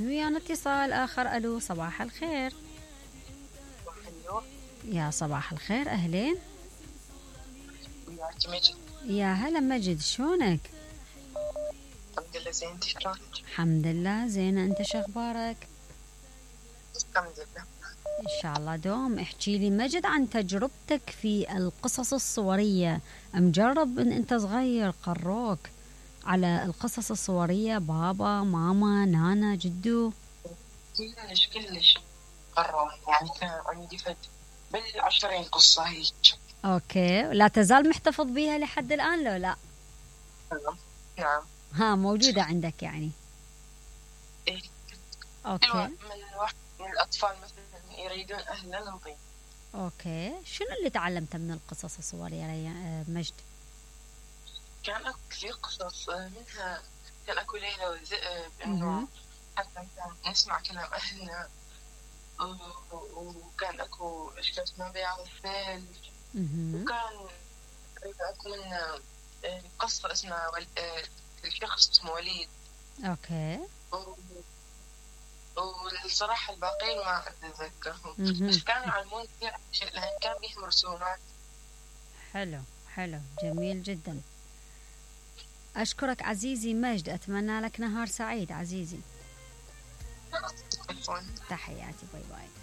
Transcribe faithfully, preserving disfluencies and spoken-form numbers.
ويانا اتصال آخر. ألو صباح الخير. حلو. يا صباح الخير، أهلين. وياك مجد. يا هلا مجد، شلونك؟ الحمد لله زين، انت شلونك؟ الحمد لله زينة، انت شخبارك؟ الحمد لله. ان شاء الله دوم. احكي لي مجد عن تجربتك في القصص الصورية. مجرب ان انت صغير قروك على القصص الصورية، بابا ماما نانا جدو؟ كلش كلش قرار، يعني كان عندي فد بالعشرين قصة هيك. اوكي، لا تزال محتفظ بيها لحد الآن لو لا؟ نعم نعم. ها موجودة عندك يعني؟ إيه. اوكي. من الواحد من الأطفال مثلا يريدون أهلا نعطيه. اوكي، شنو اللي تعلمته من القصص الصورية يا مجد؟ كان اكو كثير قصص، منها كان اكو ليلى وذئب، انه حتى نسمع كلام اهلنا، وكان اكو اشكال ما بيعرف الثلج، وكان اكو من قصة اسمها ول... الشخص اسمه وليد. اوكي. والصراحة الباقيين ما اتذكرهم، بس كانوا يعلمون كثير اشياء لان كان بيهم رسومات. حلو حلو، جميل جدا. أشكرك عزيزي مجد، أتمنى لك نهار سعيد عزيزي. تحياتي، باي باي.